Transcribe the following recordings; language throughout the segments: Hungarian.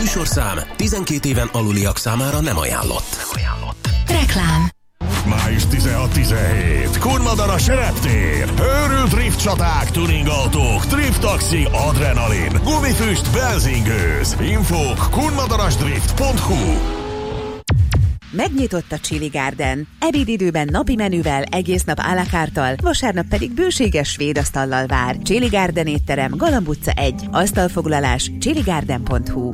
műsorszám 12 éven aluliak számára nem ajánlott. Reklám. Május 16-17. Kunmadaras reptér. Őrült drift csaták, tuning autók, drift taxi, adrenalin, gumifüst, benzingőz. Infók kunmadarasdrift.hu. Megnyitott a Chili Garden. Ebédidőben napi menüvel, egész nap à la carte-tal, vasárnap pedig bőséges svéd asztallal vár. Chili Garden étterem, Galamb utca 1. Asztalfoglalás chiligarden.hu.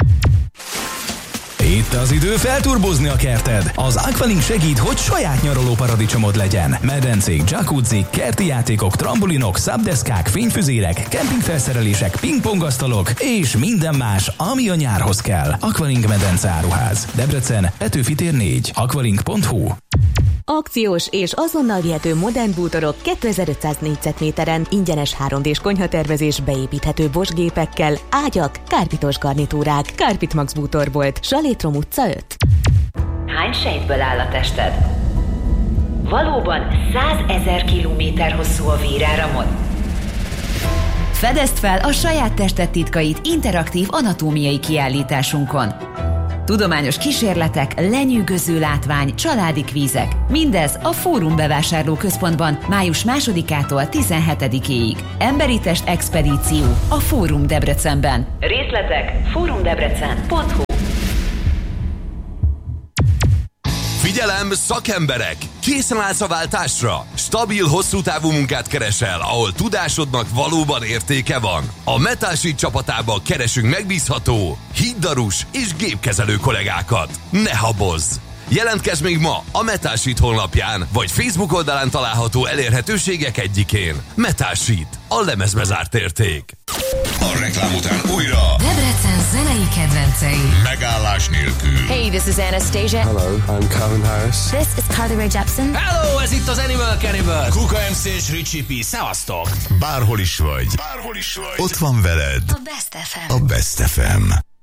Itt az idő felturbozni a kerted. Az Aqualink segít, hogy saját nyaraló paradicsomod legyen. Medencék, jacuzzi, kerti játékok, trambulinok, szabdeszkák, fényfüzérek, kempingfelszerelések, pingpongasztalok és minden más, ami a nyárhoz kell. Aqualink medence áruház. Debrecen, Petőfi tér 4. Aqualink.hu. Akciós és azonnal vihető modern bútorok 2500 négyzetméteren, ingyenes 3D-s konyhatervezés beépíthető Bosch gépekkel, ágyak, kárpitos garnitúrák. Kárpit Max bútorbolt, Salétrom utca 5. Hány sejtből áll a tested? Valóban 100 000 kilométer hosszú a véráramod? Fedezd fel a saját tested titkait interaktív anatómiai kiállításunkon. Tudományos kísérletek, lenyűgöző látvány, családi kvízek. Mindez a Fórum bevásárlóközpontban május 2-től 17-ig. Emberi test expedíció a Fórum Debrecenben. Részletek fórumdebrecen.hu. Figyelem, szakemberek! Készen állsz a váltásra? Stabil, hosszú távú munkát keresel, ahol tudásodnak valóban értéke van. A Metal Sheet csapatába keresünk megbízható, híddarus és gépkezelő kollégákat. Ne habozz! Jelentkezz még ma a Metal Sheet honlapján, vagy Facebook oldalán található elérhetőségek egyikén. Metal Sheet, a lemezbe zárt érték. A reklám után újra Debrecen zenei kedvencei. megállás nélkül. Hey, this is Anastasia. Hello, I'm Calvin Harris. This is Carly Rae Jepsen. Hello, ez itt az Animal Cannibal. Kuka MC és Richie P. Szevasztok! Bárhol is vagy. Ott van veled A Best FM. a Best FM.